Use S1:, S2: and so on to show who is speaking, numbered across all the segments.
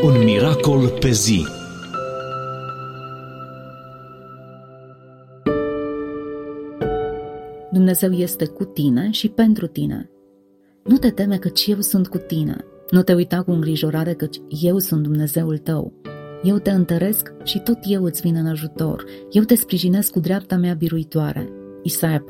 S1: Un miracol pe zi.
S2: Dumnezeu este cu tine și pentru tine. Nu te teme căci eu sunt cu tine. Nu te uita cu îngrijorare căci eu sunt Dumnezeul tău. Eu te întăresc și tot eu îți vin în ajutor. Eu te sprijinesc cu dreapta mea biruitoare. Isaia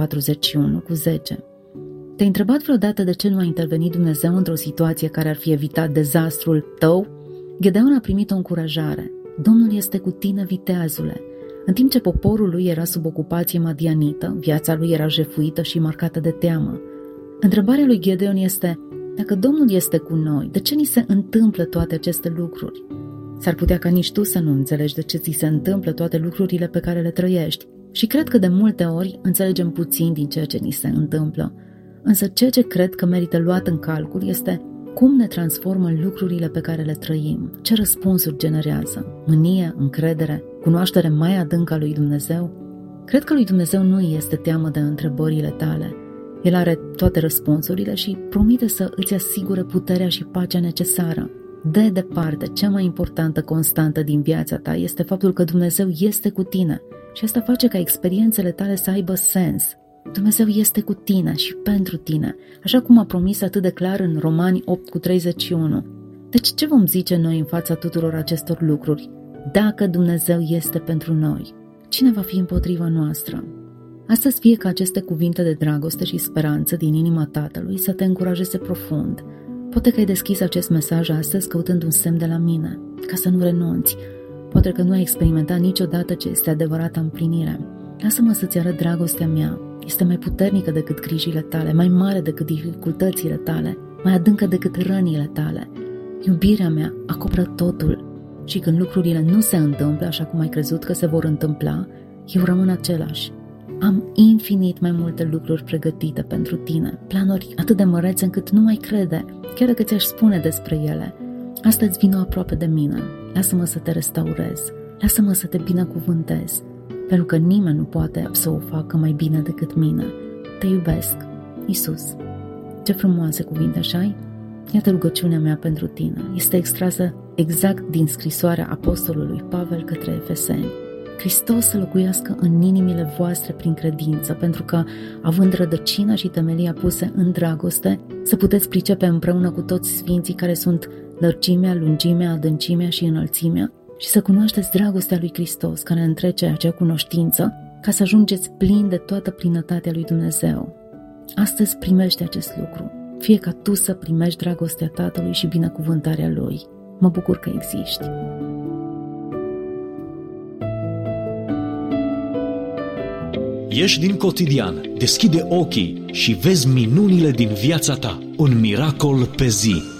S2: 41:10. Te-ai întrebat vreodată de ce nu a intervenit Dumnezeu într-o situație care ar fi evitat dezastrul tău? Gedeon a primit o încurajare. Domnul este cu tine, viteazule. În timp ce poporul lui era sub ocupație madianită, viața lui era jefuită și marcată de teamă. Întrebarea lui Gedeon este: dacă Domnul este cu noi, de ce ni se întâmplă toate aceste lucruri? S-ar putea ca nici tu să nu înțelegi de ce ți se întâmplă toate lucrurile pe care le trăiești. Și cred că de multe ori înțelegem puțin din ceea ce ni se întâmplă. Însă ceea ce cred că merită luat în calcul este cum ne transformă lucrurile pe care le trăim, ce răspunsuri generează, mânie, încredere, cunoaștere mai adâncă a lui Dumnezeu. Cred că lui Dumnezeu nu îi este teamă de întrebările tale. El are toate răspunsurile și promite să îți asigure puterea și pacea necesară. De departe, cea mai importantă constantă din viața ta este faptul că Dumnezeu este cu tine și asta face ca experiențele tale să aibă sens. Dumnezeu este cu tine și pentru tine, așa cum a promis atât de clar în Romani 8:31. Deci ce vom zice noi în fața tuturor acestor lucruri? Dacă Dumnezeu este pentru noi, cine va fi împotriva noastră? Astăzi fie ca aceste cuvinte de dragoste și speranță din inima Tatălui să te încurajeze profund. Poate că ai deschis acest mesaj astăzi căutând un semn de la mine, ca să nu renunți. Poate că nu ai experimentat niciodată ce este adevărata împlinire. Lasă-mă să-ți arăt dragostea mea. Este mai puternică decât grijile tale, mai mare decât dificultățile tale, mai adâncă decât rănile tale. Iubirea mea acoperă totul și când lucrurile nu se întâmplă așa cum ai crezut că se vor întâmpla, eu rămân același. Am infinit mai multe lucruri pregătite pentru tine, planuri atât de mărețe încât nu mai crede, chiar dacă ți-aș spune despre ele. Astăzi vino aproape de mine, lasă-mă să te restaurez, lasă-mă să te binecuvântez, pentru că nimeni nu poate să o facă mai bine decât mine. Te iubesc, Iisus. Ce frumoase cuvinte, așa-i? Iată rugăciunea mea pentru tine. Este extrasă exact din scrisoarea apostolului Pavel către Efeseni. Hristos să locuiască în inimile voastre prin credință, pentru că, având rădăcina și temelia puse în dragoste, să puteți pricepe împreună cu toți sfinții care sunt lărgimea, lungimea, adâncimea și înălțimea, și să cunoașteți dragostea lui Hristos, care întrece acea cunoștință, ca să ajungeți plini de toată plinătatea lui Dumnezeu. Astăzi primește acest lucru, fie ca tu să primești dragostea Tatălui și binecuvântarea Lui. Mă bucur că existi.
S1: Ieși din cotidian, deschide ochii și vezi minunile din viața ta. Un miracol pe zi.